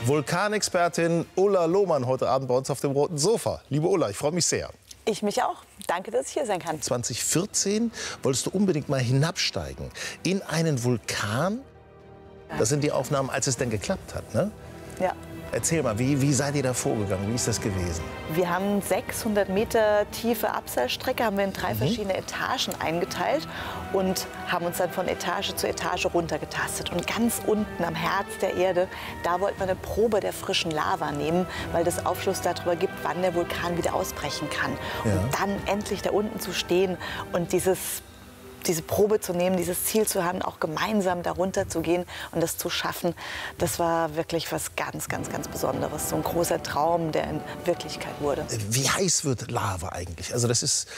Vulkanexpertin Ulla Lohmann heute Abend bei uns auf dem roten Sofa. Liebe Ulla, ich freue mich sehr. Ich mich auch. Danke, dass ich hier sein kann. 2014 wolltest du unbedingt mal hinabsteigen in einen Vulkan. Das sind die Aufnahmen, als es denn geklappt hat, ne? Ja. Erzähl mal, wie seid ihr da vorgegangen? Wie ist das gewesen? Wir haben 600 Meter tiefe Abseilstrecke, haben wir in 3 verschiedene Etagen eingeteilt und haben uns dann von Etage zu Etage runtergetastet. Und ganz unten am Herz der Erde, da wollten wir eine Probe der frischen Lava nehmen, weil das Aufschluss darüber gibt, wann der Vulkan wieder ausbrechen kann. Ja. Und dann endlich da unten zu stehen und diese Probe zu nehmen, dieses Ziel zu haben, auch gemeinsam darunter zu gehen und das zu schaffen, das war wirklich was ganz, ganz, ganz Besonderes. So ein großer Traum, der in Wirklichkeit wurde. Wie heiß wird Lava eigentlich? Also das ist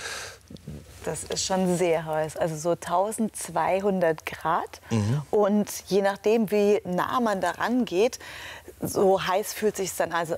schon sehr heiß, also so 1200 Grad. Und je nachdem, wie nah man daran geht, so heiß fühlt sich dann an.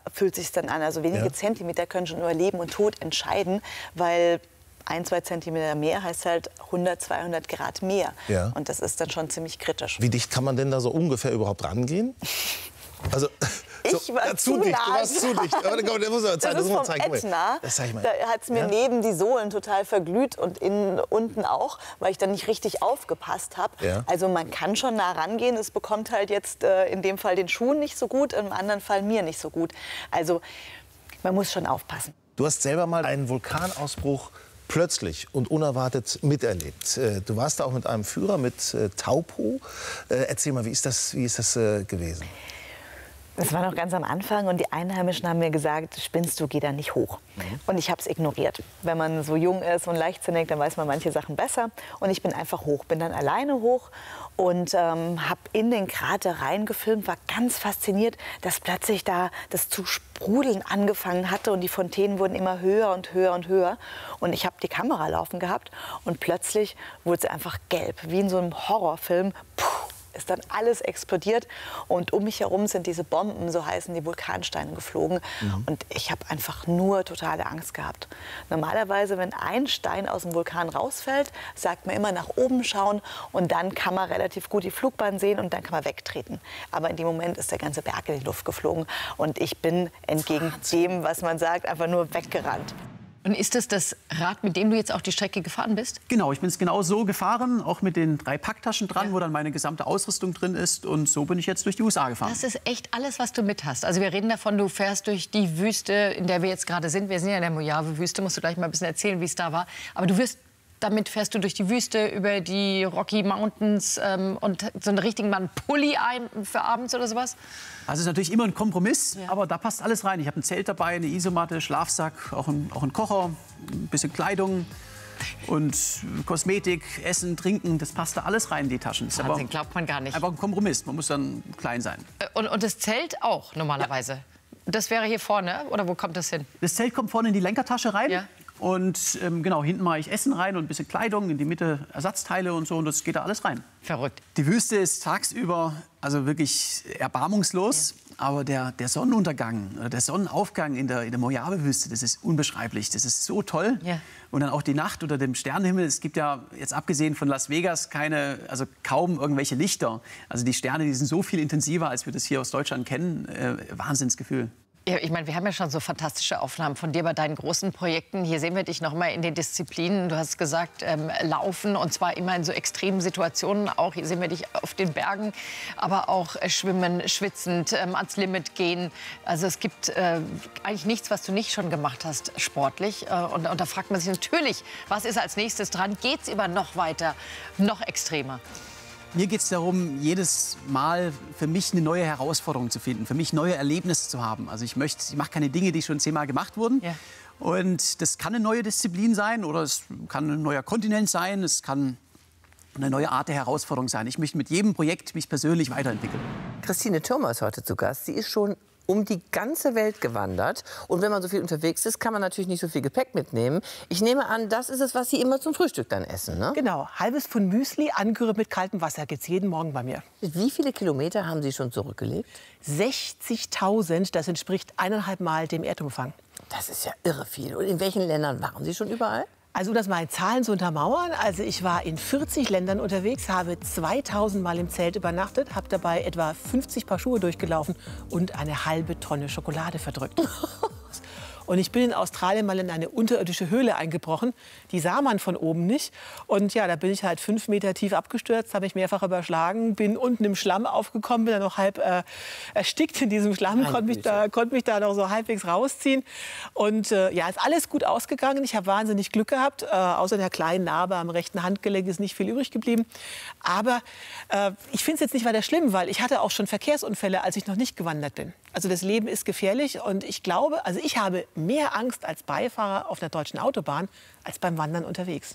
Also wenige Zentimeter können schon über Leben und Tod entscheiden, weil 1-2 Zentimeter mehr heißt halt 100, 200 Grad mehr. Ja. Und das ist dann schon ziemlich kritisch. Wie dicht kann man denn da so ungefähr überhaupt rangehen? Also, ich war zu dicht. nah. Du warst zu dicht. Aber komm, das muss man zeigen. Das ist vom Ätna. Das zeig ich mal. Da hat es mir neben die Sohlen total verglüht und unten auch, weil ich dann nicht richtig aufgepasst habe. Ja. Also man kann schon nah rangehen. Es bekommt halt jetzt in dem Fall den Schuhen nicht so gut, im anderen Fall mir nicht so gut. Also man muss schon aufpassen. Du hast selber mal einen Vulkanausbruch plötzlich und unerwartet miterlebt. Du warst da auch mit einem Führer, mit Taupo. Erzähl mal, wie ist das gewesen? Das war noch ganz am Anfang und die Einheimischen haben mir gesagt, spinnst du, geh da nicht hoch. Und ich habe es ignoriert. Wenn man so jung ist und leichtsinnig, dann weiß man manche Sachen besser. Und ich bin einfach hoch, bin dann alleine hoch und habe in den Krater reingefilmt, war ganz fasziniert, dass plötzlich da das zu sprudeln angefangen hatte und die Fontänen wurden immer höher und höher und höher. Und ich habe die Kamera laufen gehabt und plötzlich wurde sie einfach gelb, wie in so einem Horrorfilm. Ist dann alles explodiert und um mich herum sind diese Bomben, so heißen die Vulkansteine, geflogen. Und ich habe einfach nur totale Angst gehabt. Normalerweise, wenn ein Stein aus dem Vulkan rausfällt, sagt man immer nach oben schauen und dann kann man relativ gut die Flugbahn sehen und dann kann man wegtreten. Aber in dem Moment ist der ganze Berg in die Luft geflogen und ich bin entgegen dem, was man sagt, einfach nur weggerannt. Und ist das Rad, mit dem du jetzt auch die Strecke gefahren bist? Genau, ich bin es genau so gefahren, auch mit den 3 Packtaschen dran, wo dann meine gesamte Ausrüstung drin ist. Und so bin ich jetzt durch die USA gefahren. Das ist echt alles, was du mit hast. Also wir reden davon, du fährst durch die Wüste, in der wir jetzt gerade sind. Wir sind ja in der Mojave-Wüste, musst du gleich mal ein bisschen erzählen, wie es da war. Aber damit fährst du durch die Wüste, über die Rocky Mountains und so einen richtigen Pulli ein für abends oder sowas? Also es ist natürlich immer ein Kompromiss, aber da passt alles rein. Ich habe ein Zelt dabei, eine Isomatte, Schlafsack, auch ein Kocher, ein bisschen Kleidung und Kosmetik, Essen, Trinken. Das passt da alles rein in die Taschen. Das Wahnsinn, glaubt man gar nicht. Einfach ein Kompromiss. Man muss dann klein sein. Und das Zelt auch normalerweise? Ja. Das wäre hier vorne, oder wo kommt das hin? Das Zelt kommt vorne in die Lenkertasche rein. Ja. Und genau, hinten mache ich Essen rein und ein bisschen Kleidung, in die Mitte Ersatzteile und so. Und das geht da alles rein. Verrückt. Die Wüste ist tagsüber also wirklich erbarmungslos. Ja. Aber der Sonnenuntergang, der Sonnenaufgang in der Mojave-Wüste, das ist unbeschreiblich. Das ist so toll. Ja. Und dann auch die Nacht unter dem Sternenhimmel. Es gibt ja jetzt abgesehen von Las Vegas kaum irgendwelche Lichter. Also die Sterne, die sind so viel intensiver, als wir das hier aus Deutschland kennen. Wahnsinnsgefühl. Ja, ich meine, wir haben ja schon so fantastische Aufnahmen von dir bei deinen großen Projekten. Hier sehen wir dich noch mal in den Disziplinen. Du hast gesagt, Laufen, und zwar immer in so extremen Situationen. Auch hier sehen wir dich auf den Bergen, aber auch Schwimmen, schwitzend, ans Limit gehen. Also es gibt eigentlich nichts, was du nicht schon gemacht hast, sportlich. Und da fragt man sich natürlich, was ist als nächstes dran? Geht's immer noch weiter, noch extremer? Mir geht es darum, jedes Mal für mich eine neue Herausforderung zu finden, für mich neue Erlebnisse zu haben. Also ich mache keine Dinge, die schon 10-mal gemacht wurden. Ja. Und das kann eine neue Disziplin sein oder es kann ein neuer Kontinent sein, es kann eine neue Art der Herausforderung sein. Ich möchte mit jedem Projekt mich persönlich weiterentwickeln. Christine Thürmer ist heute zu Gast. Sie ist schon um die ganze Welt gewandert. Und wenn man so viel unterwegs ist, kann man natürlich nicht so viel Gepäck mitnehmen. Ich nehme an, das ist es, was Sie immer zum Frühstück dann essen, ne? Genau, halbes Pfund Müsli, angerührt mit kaltem Wasser. Geht's jeden Morgen bei mir. Wie viele Kilometer haben Sie schon zurückgelegt? 60.000, das entspricht 1,5 Mal dem Erdumfang. Das ist ja irre viel. Und in welchen Ländern waren Sie schon überall? Also um das mal in Zahlen zu untermauern, also ich war in 40 Ländern unterwegs, habe 2000 Mal im Zelt übernachtet, habe dabei etwa 50 Paar Schuhe durchgelaufen und eine halbe Tonne Schokolade verdrückt. Und ich bin in Australien mal in eine unterirdische Höhle eingebrochen. Die sah man von oben nicht. Und ja, da bin ich halt 5 Meter tief abgestürzt, habe mich mehrfach überschlagen, bin unten im Schlamm aufgekommen, bin dann noch halb erstickt in diesem Schlamm, konnte mich da noch so halbwegs rausziehen. Und ja, ist alles gut ausgegangen. Ich habe wahnsinnig Glück gehabt. Außer einer kleinen Narbe am rechten Handgelenk ist nicht viel übrig geblieben. Aber ich finde es jetzt nicht weiter schlimm, weil ich hatte auch schon Verkehrsunfälle, als ich noch nicht gewandert bin. Also das Leben ist gefährlich und ich glaube, also ich habe mehr Angst als Beifahrer auf einer deutschen Autobahn als beim Wandern unterwegs.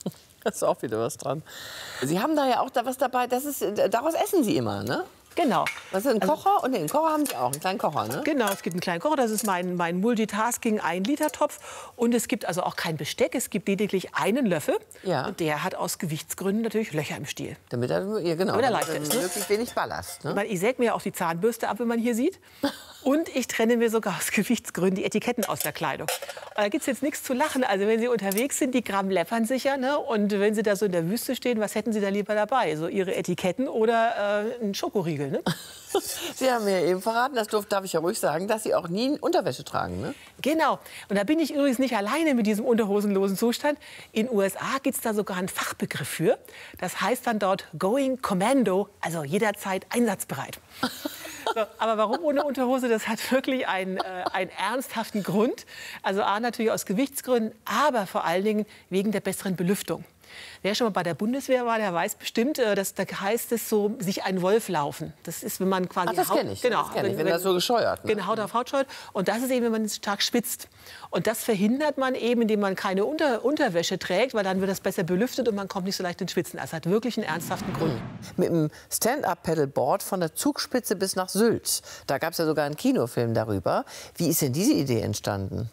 Da ist auch wieder was dran. Sie haben da ja auch was dabei, daraus essen Sie immer, ne? Genau. Was ist ein Kocher? Und einen Kocher haben Sie auch, einen kleinen Kocher, ne? Genau, es gibt einen kleinen Kocher, das ist mein Multitasking 1-Liter-Topf. Und es gibt also auch kein Besteck, es gibt lediglich einen Löffel. Ja. Und der hat aus Gewichtsgründen natürlich Löcher im Stiel. Damit er, ja, genau, damit er leichter ist. Wirklich wenig Ballast. Ne? Ich säge mir auch die Zahnbürste ab, wenn man hier sieht. Und ich trenne mir sogar aus Gewichtsgründen die Etiketten aus der Kleidung. Und da gibt es jetzt nichts zu lachen. Also wenn Sie unterwegs sind, die Gramm läppern sich ja. Ne? Und wenn Sie da so in der Wüste stehen, was hätten Sie da lieber dabei? So Ihre Etiketten oder einen Schokoriegel, ne? Sie haben mir eben verraten, das darf ich ja ruhig sagen, dass Sie auch nie Unterwäsche tragen, ne? Genau. Und da bin ich übrigens nicht alleine mit diesem unterhosenlosen Zustand. In den USA gibt es da sogar einen Fachbegriff für. Das heißt dann dort Going Commando, also jederzeit einsatzbereit. So, aber warum ohne Unterhose? Das hat wirklich einen ernsthaften Grund. Also A, natürlich aus Gewichtsgründen, aber vor allen Dingen wegen der besseren Belüftung. Wer schon mal bei der Bundeswehr war, der weiß bestimmt, da heißt es so, sich ein Wolf laufen. Das ist, wenn man quasi das kenne ich. Genau, das kenn ich, wenn das so gescheuert. Ne? Genau, Haut auf Haut scheut. Und das ist eben, wenn man stark schwitzt. Und das verhindert man eben, indem man keine Unterwäsche trägt, weil dann wird das besser belüftet und man kommt nicht so leicht ins Schwitzen. Das hat wirklich einen ernsthaften Grund. Mit dem Stand-up-Paddleboard von der Zugspitze bis nach Sylt. Da gab es ja sogar einen Kinofilm darüber. Wie ist denn diese Idee entstanden?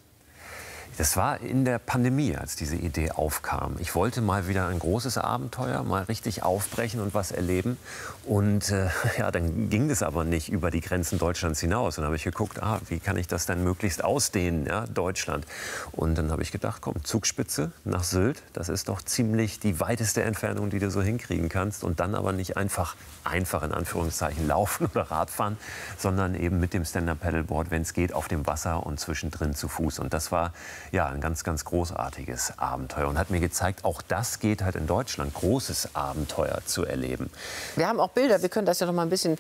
Das war in der Pandemie, als diese Idee aufkam. Ich wollte mal wieder ein großes Abenteuer, mal richtig aufbrechen und was erleben. Und ja, dann ging das aber nicht über die Grenzen Deutschlands hinaus. Und dann habe ich geguckt, wie kann ich das dann möglichst ausdehnen, ja, Deutschland. Und dann habe ich gedacht, komm, Zugspitze nach Sylt, das ist doch ziemlich die weiteste Entfernung, die du so hinkriegen kannst. Und dann aber nicht einfach in Anführungszeichen laufen oder Radfahren, sondern eben mit dem Stand-up-Paddleboard, wenn es geht, auf dem Wasser und zwischendrin zu Fuß. Und das war ja ein ganz, ganz großartiges Abenteuer und hat mir gezeigt, auch das geht halt in Deutschland, großes Abenteuer zu erleben. Wir haben auch Bilder, wir können das ja noch mal ein bisschen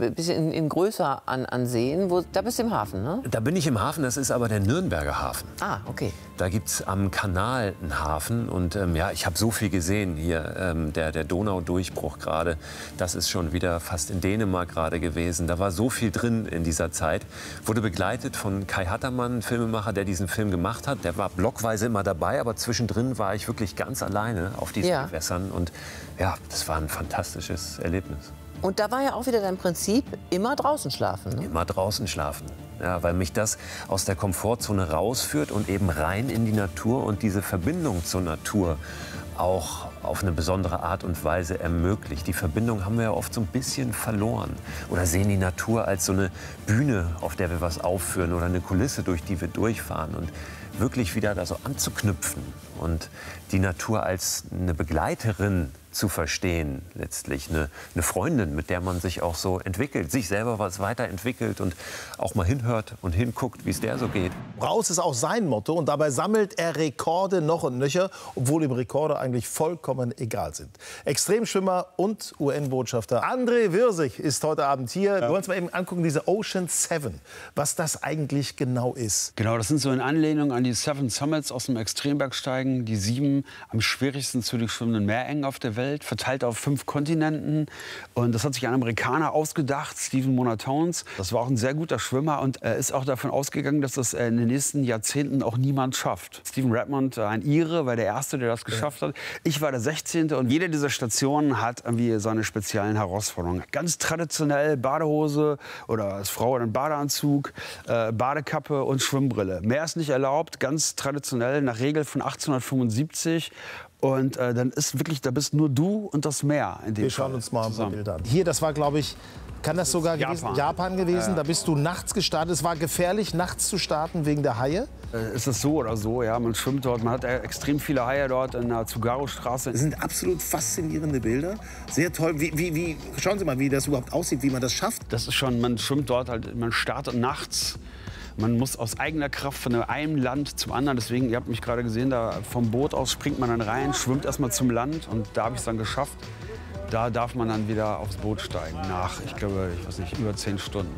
in größer ansehen. Da bist du im Hafen, ne? Da bin ich im Hafen, das ist aber der Nürnberger Hafen. Ah, okay. Da gibt es am Kanal einen Hafen und ja, ich habe so viel gesehen hier, der Donaudurchbruch gerade, das ist schon wieder fast in Dänemark gerade gewesen. Da war so viel drin in dieser Zeit. Wurde begleitet von Kai Hattermann, Filmemacher, der diesen Film gemacht hat. Der war blockweise immer dabei, aber zwischendrin war ich wirklich ganz alleine auf diesen Gewässern. Und ja, das war ein fantastisches Erlebnis. Und da war ja auch wieder dein Prinzip, immer draußen schlafen, ne? Immer draußen schlafen. Ja, weil mich das aus der Komfortzone rausführt und eben rein in die Natur und diese Verbindung zur Natur auch auf eine besondere Art und Weise ermöglicht. Die Verbindung haben wir ja oft so ein bisschen verloren oder sehen die Natur als so eine Bühne, auf der wir was aufführen oder eine Kulisse, durch die wir durchfahren. Und wirklich wieder da so anzuknüpfen und die Natur als eine Begleiterin zu verstehen, letztlich eine Freundin, mit der man sich auch so entwickelt, sich selber was weiterentwickelt und auch mal hinhört und hinguckt, wie es der so geht. Raus ist auch sein Motto und dabei sammelt er Rekorde noch und nöcher, obwohl ihm Rekorde eigentlich vollkommen egal sind. Extremschwimmer und UN-Botschafter André Wirsig ist heute Abend hier. Wir wollen uns mal eben angucken, diese Ocean 7, was das eigentlich genau ist. Genau, das sind so in Anlehnung an die 7 Summits aus dem Extrembergsteigen, die 7 am schwierigsten zu durchschwimmenden Meerengen auf der Welt, verteilt auf 5 Kontinenten. Und das hat sich ein Amerikaner ausgedacht, Stephen Monatones. Das war auch ein sehr guter Schwimmer und er ist auch davon ausgegangen, dass das in den nächsten Jahrzehnten auch niemand schafft. Stephen Redmond, ein Ire, war der Erste, der das geschafft hat. Ich war der 16. Und jede dieser Stationen hat irgendwie seine speziellen Herausforderungen. Ganz traditionell Badehose oder als Frau einen Badeanzug, Badekappe und Schwimmbrille. Mehr ist nicht erlaubt, ganz traditionell nach Regel von 1875. Und dann ist wirklich, da bist nur du und das Meer. In dem Wir schauen uns mal ein paar Bilder an. Hier, das war, glaube ich, Kann das sogar Japan gewesen? Da bist du nachts gestartet. Es war gefährlich, nachts zu starten wegen der Haie? Es ist so oder so, ja. Man schwimmt dort, man hat extrem viele Haie dort in der Tsugaru-Straße. Das sind absolut faszinierende Bilder. Sehr toll. Schauen Sie mal, wie das überhaupt aussieht, wie man das schafft. Das ist schon, man schwimmt dort halt, man startet nachts. Man muss aus eigener Kraft von einem Land zum anderen. Deswegen, ihr habt mich gerade gesehen, da vom Boot aus springt man dann rein, schwimmt erstmal zum Land. Und da habe ich es dann geschafft. Da darf man dann wieder aufs Boot steigen, nach, ich glaube, ich weiß nicht, über 10 Stunden.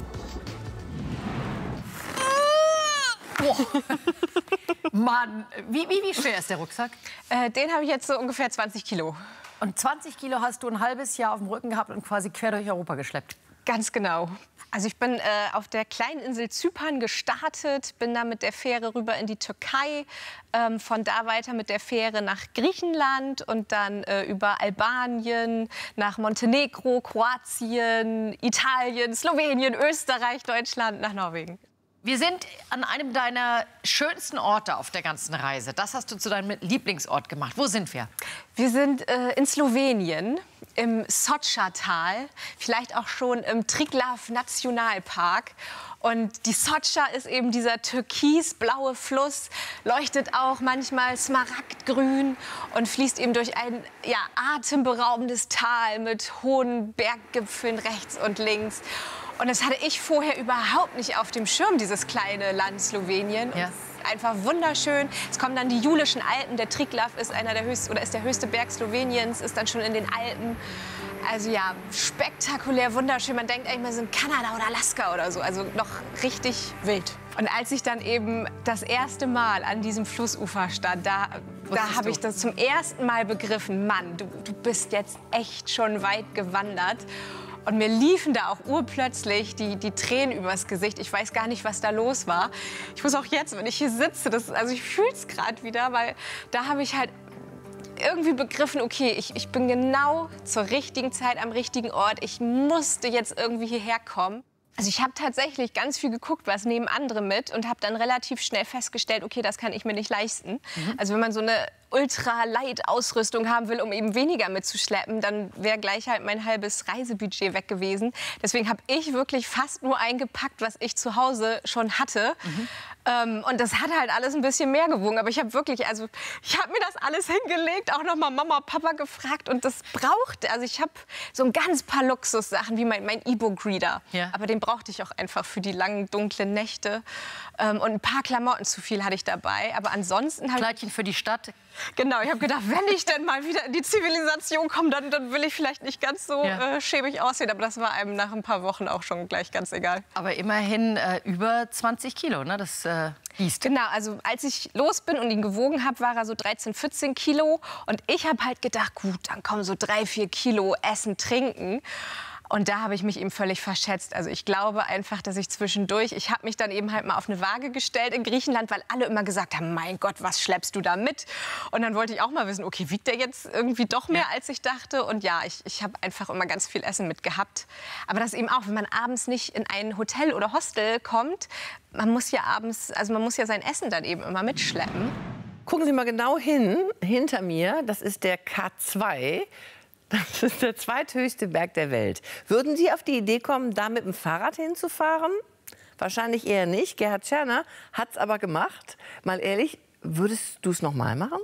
Mann, wie schwer ist der Rucksack? Den habe ich jetzt so ungefähr 20 Kilo. Und 20 Kilo hast du ein halbes Jahr auf dem Rücken gehabt und quasi quer durch Europa geschleppt. Ganz genau. Also ich bin auf der kleinen Insel Zypern gestartet, bin dann mit der Fähre rüber in die Türkei, von da weiter mit der Fähre nach Griechenland und dann über Albanien, nach Montenegro, Kroatien, Italien, Slowenien, Österreich, Deutschland, nach Norwegen. Wir sind an einem deiner schönsten Orte auf der ganzen Reise. Das hast du zu deinem Lieblingsort gemacht. Wo sind wir? Wir sind in Slowenien, im Sotscha-Tal, vielleicht auch schon im Triglav-Nationalpark. Und die Sotscha ist eben dieser türkisblaue Fluss, leuchtet auch manchmal smaragdgrün und fließt eben durch ein atemberaubendes Tal mit hohen Berggipfeln rechts und links. Und das hatte ich vorher überhaupt nicht auf dem Schirm, dieses kleine Land Slowenien. Ja. Einfach wunderschön. Es kommen dann die Julischen Alpen. Der Triglav ist ist der höchste Berg Sloweniens, ist dann schon in den Alpen. Also ja, spektakulär, wunderschön. Man denkt eigentlich, wir sind Kanada oder Alaska oder so. Also noch richtig wild. Und als ich dann eben das erste Mal an diesem Flussufer stand, da habe ich das zum ersten Mal begriffen. Mann, du bist jetzt echt schon weit gewandert. Und mir liefen da auch urplötzlich die Tränen übers Gesicht. Ich weiß gar nicht, was da los war. Ich muss auch jetzt, wenn ich hier sitze, also ich fühle es gerade wieder, weil da habe ich halt irgendwie begriffen, okay, ich bin genau zur richtigen Zeit am richtigen Ort. Ich musste jetzt irgendwie hierher kommen. Also ich habe tatsächlich ganz viel geguckt, was nehmen andere mit und habe dann relativ schnell festgestellt, okay, das kann ich mir nicht leisten. Also wenn man so eine Ultra-Light-Ausrüstung haben will, um eben weniger mitzuschleppen, dann wäre gleich halt mein halbes Reisebudget weg gewesen. Deswegen habe ich wirklich fast nur eingepackt, was ich zu Hause schon hatte. Und das hat halt alles ein bisschen mehr gewogen. Aber ich habe wirklich, also ich habe mir das alles hingelegt, auch noch mal Mama und Papa gefragt. Und das brauchte, also ich habe so ein ganz paar Luxussachen, wie mein E-Book-Reader. Ja. Aber den brauchte ich auch einfach für die langen, dunklen Nächte. Und ein paar Klamotten zu viel hatte ich dabei. Aber ansonsten halt Kleidchen für die Stadt. Genau, ich habe gedacht, wenn ich denn mal wieder in die Zivilisation komme, dann will ich vielleicht nicht ganz so schäbig aussehen. Aber das war einem nach ein paar Wochen auch schon gleich ganz egal. Aber immerhin über 20 Kilo, ne? Das hieß. Genau, also als ich los bin und ihn gewogen habe, war er so 13, 14 Kilo. Und ich habe halt gedacht, gut, dann kommen so 3, 4 Kilo Essen, Trinken. Und da habe ich mich eben völlig verschätzt. Also ich glaube einfach, dass ich zwischendurch, ich habe mich dann eben halt mal auf eine Waage gestellt in Griechenland, weil alle immer gesagt haben, mein Gott, was schleppst du da mit? Und dann wollte ich auch mal wissen, okay, wiegt der jetzt irgendwie doch mehr, als ich dachte? Und ja, ich habe einfach immer ganz viel Essen mitgehabt. Aber das eben auch, wenn man abends nicht in ein Hotel oder Hostel kommt, man muss ja sein Essen dann eben immer mitschleppen. Gucken Sie mal genau hin, hinter mir, das ist der K2. Das ist der zweithöchste Berg der Welt. Würden Sie auf die Idee kommen, da mit dem Fahrrad hinzufahren? Wahrscheinlich eher nicht. Gerhard Tscherner hat es aber gemacht. Mal ehrlich, würdest du es noch mal machen?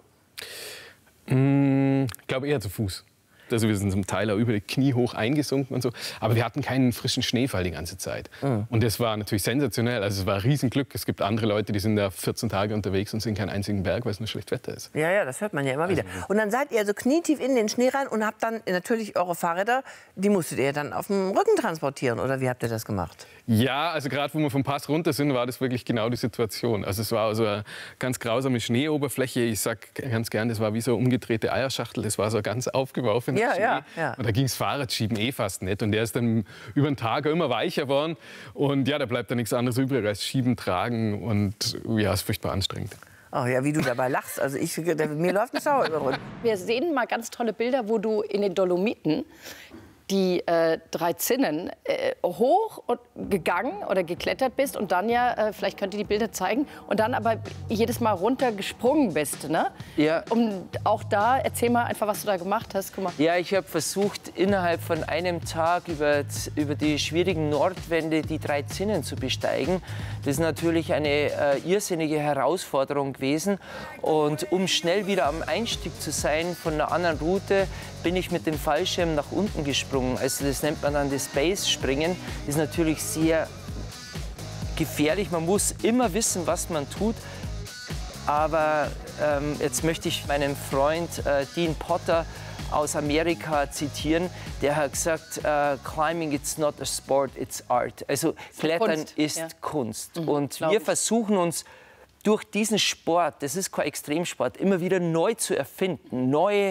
Ich glaube eher zu Fuß. Also wir sind zum Teil auch über die Knie hoch eingesunken und so. Aber wir hatten keinen frischen Schneefall die ganze Zeit. Und das war natürlich sensationell. Also es war ein Riesenglück. Es gibt andere Leute, die sind da 14 Tage unterwegs und sind keinen einzigen Berg, weil es nur schlecht Wetter ist. Ja, ja, das hört man ja immer wieder. Und dann seid ihr so knietief in den Schnee rein und habt dann natürlich eure Fahrräder, die musstet ihr dann auf dem Rücken transportieren. Oder wie habt ihr das gemacht? Ja, also gerade wo wir vom Pass runter sind, war das wirklich genau die Situation. Also es war so eine ganz grausame Schneeoberfläche. Ich sag ganz gern, das war wie so eine umgedrehte Eierschachtel. Das war so ganz aufgeworfen. Ja. Und da ging das Fahrradschieben fast nicht. Und der ist dann über den Tag immer weicher geworden. Und ja, da bleibt dann nichts anderes übrig als Schieben, Tragen. Und ja, ist furchtbar anstrengend. Oh ja, wie du dabei lachst. Also mir läuft ein Schauer über den Rücken. Wir sehen mal ganz tolle Bilder, wo du in den Dolomiten die 3 Zinnen hoch gegangen oder geklettert bist und dann vielleicht könnt ihr die Bilder zeigen, und dann aber jedes Mal runter gesprungen bist, ne? Ja. Auch da, erzähl mal einfach, was du da gemacht hast. Guck mal. Ja, ich habe versucht, innerhalb von einem Tag über die schwierigen Nordwände die 3 Zinnen zu besteigen. Das ist natürlich eine irrsinnige Herausforderung gewesen. Und um schnell wieder am Einstieg zu sein von einer anderen Route, bin ich mit dem Fallschirm nach unten gesprungen. Also das nennt man dann das Base-Springen. Das ist natürlich sehr gefährlich. Man muss immer wissen, was man tut. Aber jetzt möchte ich meinen Freund Dean Potter aus Amerika zitieren. Der hat gesagt, climbing it's not a sport, it's art. Also Klettern ist Kunst. Und wir versuchen uns durch diesen Sport, das ist kein Extremsport, immer wieder neu zu erfinden, neue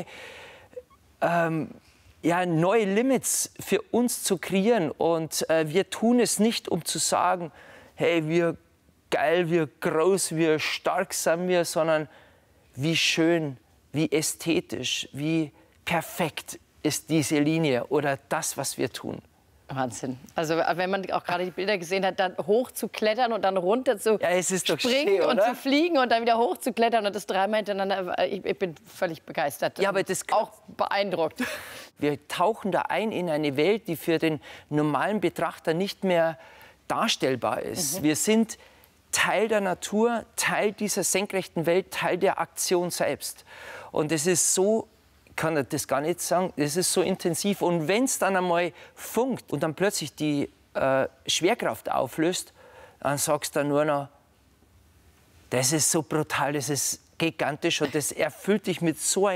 Limits für uns zu kreieren. Und wir tun es nicht, um zu sagen, hey, wir geil, wir groß, wir stark sind wir, sondern wie schön, wie ästhetisch, wie perfekt ist diese Linie oder das, was wir tun. Wahnsinn. Also wenn man auch gerade die Bilder gesehen hat, dann hoch zu klettern und dann runter zu springen und zu fliegen und dann wieder hoch zu klettern und das 3-mal hintereinander. Ich bin völlig begeistert. Ja, aber das auch beeindruckt. Wir tauchen da ein in eine Welt, die für den normalen Betrachter nicht mehr darstellbar ist. Wir sind Teil der Natur, Teil dieser senkrechten Welt, Teil der Aktion selbst. Und es ist so, ich kann das gar nicht sagen, es ist so intensiv. Und wenn es dann einmal funkt und dann plötzlich die Schwerkraft auflöst, dann sagst du nur noch, das ist so brutal, das ist gigantisch und das erfüllt dich mit so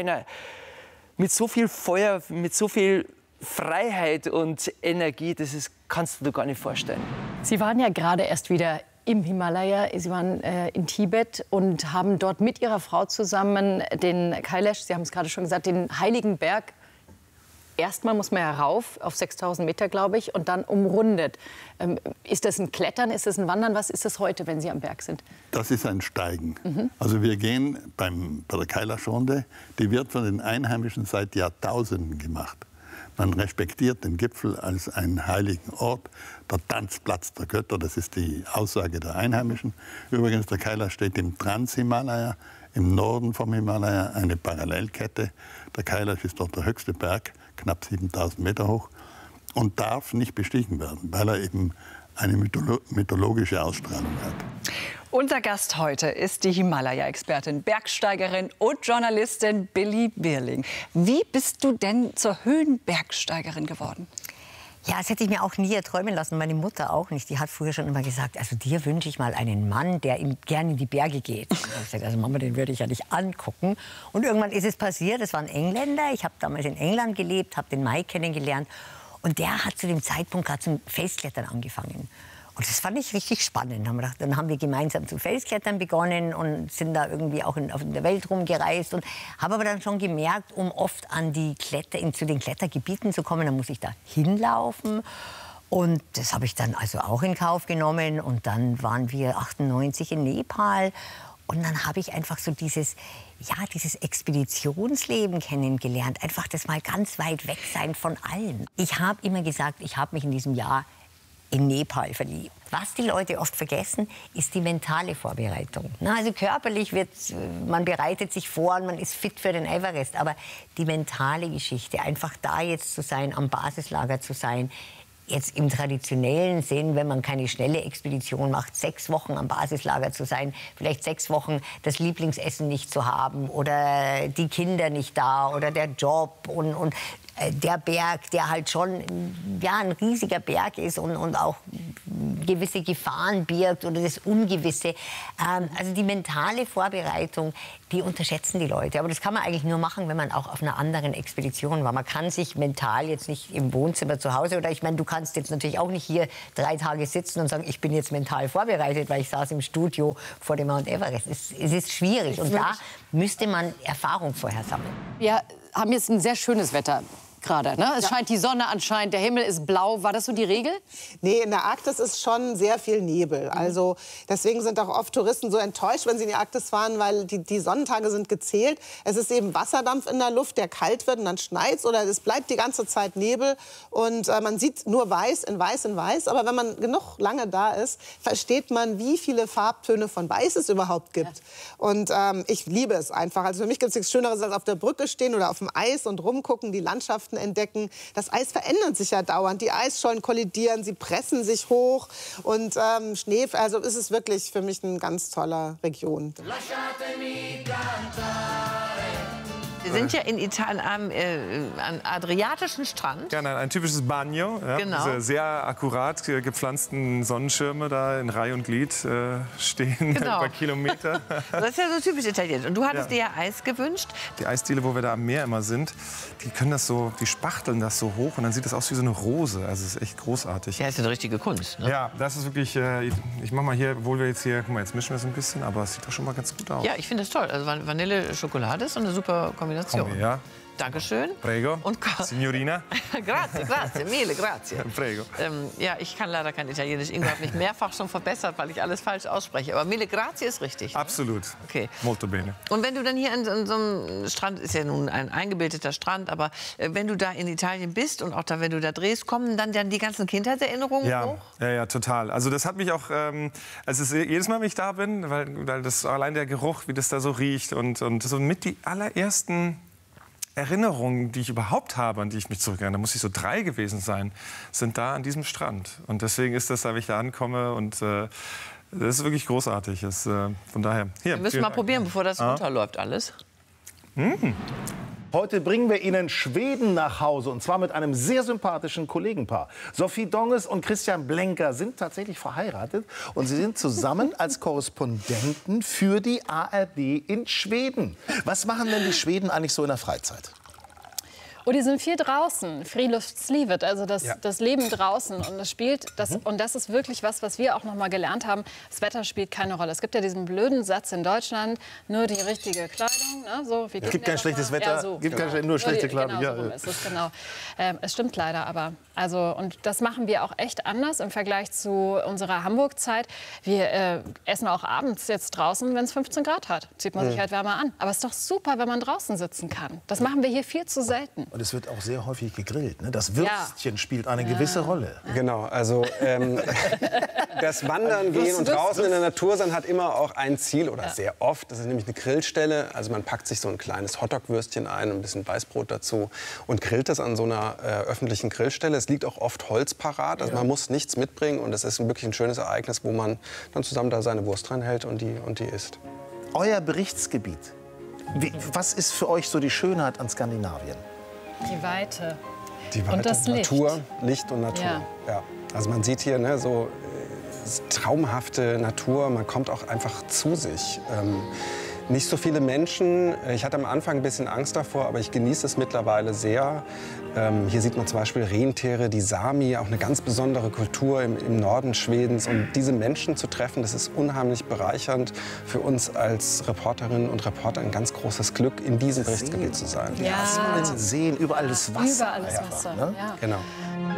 viel Feuer, mit so viel Freiheit und Energie, kannst du dir gar nicht vorstellen. Sie waren ja gerade erst wieder im Himalaya. Sie waren in Tibet und haben dort mit Ihrer Frau zusammen den Kailash, Sie haben es gerade schon gesagt, den heiligen Berg. Erstmal muss man ja rauf, auf 6.000 Meter, glaube ich, und dann umrundet. Ist das ein Klettern, ist das ein Wandern? Was ist das heute, wenn Sie am Berg sind? Das ist ein Steigen. Also wir gehen bei der Kailash-Runde, die wird von den Einheimischen seit Jahrtausenden gemacht. Man respektiert den Gipfel als einen heiligen Ort, der Tanzplatz der Götter, das ist die Aussage der Einheimischen. Übrigens, der Kailash steht im Transhimalaya, im Norden vom Himalaya, eine Parallelkette. Der Kailash ist dort der höchste Berg, knapp 7.000 Meter hoch, und darf nicht bestiegen werden, weil er eben eine mythologische Ausstrahlung hat. Unser Gast heute ist die Himalaya-Expertin, Bergsteigerin und Journalistin Billy Birling. Wie bist du denn zur Höhenbergsteigerin geworden? Ja, das hätte ich mir auch nie erträumen lassen, meine Mutter auch nicht. Die hat früher schon immer gesagt, also dir wünsche ich mal einen Mann, der gerne in die Berge geht. Und ich habe gesagt, also Mama, den würde ich ja nicht angucken. Und irgendwann ist es passiert, das war ein Engländer. Ich habe damals in England gelebt, habe den Mike kennengelernt. Und der hat zu dem Zeitpunkt gerade zum Felsklettern angefangen. Und das fand ich richtig spannend. Dann haben wir gemeinsam zum Felsklettern begonnen und sind da irgendwie auch in der Welt rumgereist. Und habe aber dann schon gemerkt, um oft zu den Klettergebieten zu kommen, dann muss ich da hinlaufen. Und das habe ich dann also auch in Kauf genommen. Und dann waren wir 98 in Nepal. Und dann habe ich einfach so dieses Expeditionsleben kennengelernt. Einfach das mal ganz weit weg sein von allem. Ich habe immer gesagt, ich habe mich in diesem Jahr in Nepal verliebt. Was die Leute oft vergessen, ist die mentale Vorbereitung. Also körperlich man bereitet sich vor und man ist fit für den Everest. Aber die mentale Geschichte, einfach da jetzt zu sein, am Basislager zu sein, jetzt im traditionellen Sinn, wenn man keine schnelle Expedition macht, 6 Wochen am Basislager zu sein, vielleicht 6 Wochen das Lieblingsessen nicht zu haben oder die Kinder nicht da oder der Job und der Berg, der halt schon ein riesiger Berg ist und auch gewisse Gefahren birgt oder das Ungewisse. Also die mentale Vorbereitung, die unterschätzen die Leute. Aber das kann man eigentlich nur machen, wenn man auch auf einer anderen Expedition war. Man kann sich mental jetzt nicht im Wohnzimmer zu Hause, oder ich meine, du kannst jetzt natürlich auch nicht hier 3 Tage sitzen und sagen, ich bin jetzt mental vorbereitet, weil ich saß im Studio vor dem Mount Everest. Es ist schwierig und da müsste man Erfahrung vorher sammeln. Wir haben jetzt ein sehr schönes Wetter. gerade. Ne? Es scheint die Sonne anscheinend, der Himmel ist blau. War das so die Regel? Nee, in der Arktis ist schon sehr viel Nebel. Also deswegen sind auch oft Touristen so enttäuscht, wenn sie in die Arktis fahren, weil die Sonnentage sind gezählt. Es ist eben Wasserdampf in der Luft, der kalt wird und dann schneit's oder es bleibt die ganze Zeit Nebel und man sieht nur weiß in weiß in weiß. Aber wenn man genug lange da ist, versteht man, wie viele Farbtöne von Weiß es überhaupt gibt. Und ich liebe es einfach. Also für mich gibt es nichts Schöneres, als auf der Brücke stehen oder auf dem Eis und rumgucken, die Landschaften entdecken. Das Eis verändert sich ja dauernd. Die Eisschollen kollidieren, sie pressen sich hoch. Und Schnee, also ist es wirklich für mich eine ganz tolle Region. Wir sind ja in Italien am adriatischen Strand. Ja, nein, ein typisches Bagno. Ja, genau. Diese sehr akkurat gepflanzten Sonnenschirme da in Reihe und Glied stehen über Kilometer. Das ist ja so typisch italienisch. Und du hattest dir ja Eis gewünscht. Die Eisdiele, wo wir da am Meer immer sind, die können das so, die spachteln das so hoch und dann sieht das aus wie so eine Rose. Also es ist echt großartig. Ja, ist eine richtige Kunst. Ne? Ja, das ist wirklich, ich mach mal hier, obwohl wir jetzt hier, guck mal, jetzt mischen wir es ein bisschen, aber es sieht doch schon mal ganz gut aus. Ja, ich finde das toll. Also Vanille-Schokolade ist eine super Kombination. Ja. Dankeschön. Prego. Und Signorina. grazie, mille grazie. Prego. Ja, ich kann leider kein Italienisch. Ingo hat mich mehrfach schon verbessert, weil ich alles falsch ausspreche. Aber mille grazie ist richtig. Absolut. Okay. Molto bene. Und wenn du dann hier an so einem Strand, ist ja nun ein eingebildeter Strand, aber wenn du da in Italien bist und auch da, wenn du da drehst, kommen dann die ganzen Kindheitserinnerungen hoch? Ja, total. Also das hat mich auch, also jedes Mal, wenn ich da bin, weil das allein der Geruch, wie das da so riecht und so mit die allerersten Erinnerungen, die ich überhaupt habe, an die ich mich zurückerinnere, da muss ich so 3 gewesen sein, sind da an diesem Strand. Und deswegen ist das, da wenn ich da ankomme und das ist wirklich großartig. Das, von daher, hier. Wir müssen mal probieren, bevor das runterläuft alles. Heute bringen wir Ihnen Schweden nach Hause, und zwar mit einem sehr sympathischen Kollegenpaar. Sophie Donges und Christian Blenker sind tatsächlich verheiratet und sie sind zusammen als Korrespondenten für die ARD in Schweden. Was machen denn die Schweden eigentlich so in der Freizeit? Oh, die sind viel draußen. Friluftslivet, also das Leben draußen. Und das spielt, und das ist wirklich was wir auch noch mal gelernt haben. Das Wetter spielt keine Rolle. Es gibt ja diesen blöden Satz in Deutschland, nur die richtige Kleidung. Ne? So, es gibt kein schlechtes Wetter, ja, so, gibt nur schlechte Kleidung. Genau, so ist es, genau. Es stimmt leider, aber und das machen wir auch echt anders im Vergleich zu unserer Hamburg-Zeit. Wir essen auch abends jetzt draußen, wenn es 15 Grad hat. Zieht man sich halt wärmer an. Aber es ist doch super, wenn man draußen sitzen kann. Das machen wir hier viel zu selten. Und es wird auch sehr häufig gegrillt. Ne? Das Würstchen spielt eine gewisse Rolle. Genau, also das Wandern gehen und draußen in der Natur sein hat immer auch ein Ziel oder sehr oft. Das ist nämlich eine Grillstelle. Also man packt sich so ein kleines Hotdog-Würstchen ein, ein bisschen Weißbrot dazu und grillt das an so einer öffentlichen Grillstelle. Es liegt auch oft Holz parat, also man muss nichts mitbringen und es ist wirklich ein schönes Ereignis, wo man dann zusammen da seine Wurst reinhält und die isst. Euer Berichtsgebiet. Was ist für euch so die Schönheit an Skandinavien? Die Weite. Und das Natur, Licht und Natur. Ja. Also man sieht hier so traumhafte Natur, man kommt auch einfach zu sich. Nicht so viele Menschen. Ich hatte am Anfang ein bisschen Angst davor, aber ich genieße es mittlerweile sehr. Hier sieht man zum Beispiel Rentiere, die Sami, auch eine ganz besondere Kultur im Norden Schwedens. Und diese Menschen zu treffen, das ist unheimlich bereichernd für uns als Reporterinnen und Reporter. Ein ganz großes Glück, in diesem Berichtsgebiet zu sein. Ja, Seen, überall das Wasser. Überall das Wasser, ne? ja. Genau.